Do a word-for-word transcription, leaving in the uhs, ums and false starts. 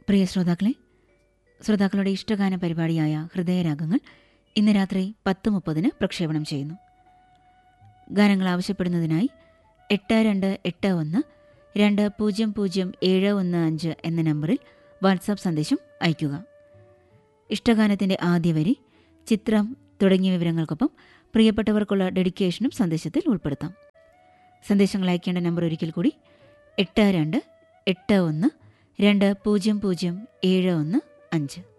പ്രിയ ശ്രോതാക്കളെ, ശ്രോതാക്കളുടെ ഇഷ്ടഗാന പരിപാടിയായ ഹൃദയരാഗങ്ങൾ ഇന്ന് രാത്രി പത്ത് മുപ്പതിന് പ്രക്ഷേപണം ചെയ്യുന്നു. ഗാനങ്ങൾ ആവശ്യപ്പെടുന്നതിനായി എട്ട് രണ്ട് എട്ട് ഒന്ന് രണ്ട് പൂജ്യം പൂജ്യം ഏഴ് ഒന്ന് അഞ്ച് എന്ന നമ്പറിൽ വാട്സാപ്പ് സന്ദേശം അയയ്ക്കുക. ഇഷ്ടഗാനത്തിൻ്റെ ആദ്യ വരി, ചിത്രം തുടങ്ങിയ വിവരങ്ങൾക്കൊപ്പം പ്രിയപ്പെട്ടവർക്കുള്ള ഡെഡിക്കേഷനും സന്ദേശത്തിൽ ഉൾപ്പെടുത്താം. സന്ദേശങ്ങൾ അയക്കേണ്ട നമ്പർ ഒരിക്കൽ കൂടി, എട്ട് രണ്ട് എട്ട് ഒന്ന് രണ്ട് പൂജ്യം പൂജ്യം ഏഴ് ഒന്ന് അഞ്ച്.